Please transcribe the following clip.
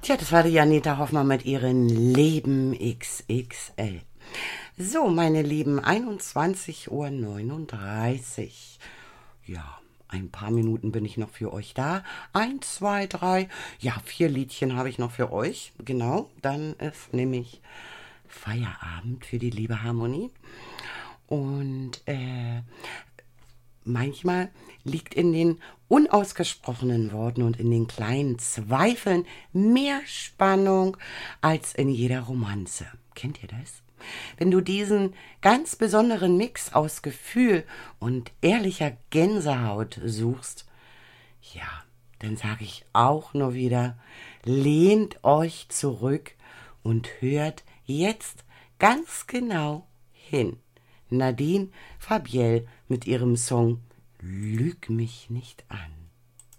Tja, das war die Janita Hoffmann mit ihrem Leben XXL. So, meine Lieben, 21:39 Uhr. Ja, ein paar Minuten bin ich noch für euch da. 1, 2, 3, ja, 4 Liedchen habe ich noch für euch. Genau, dann ist nämlich Feierabend für die liebe Harmonie. Und manchmal liegt in den unausgesprochenen Worten und in den kleinen Zweifeln mehr Spannung als in jeder Romanze. Kennt ihr das? Wenn du diesen ganz besonderen Mix aus Gefühl und ehrlicher Gänsehaut suchst, ja, dann sage ich auch nur wieder, lehnt euch zurück und hört jetzt ganz genau hin. Nadine Fabiel mit ihrem Song Lüg mich nicht an.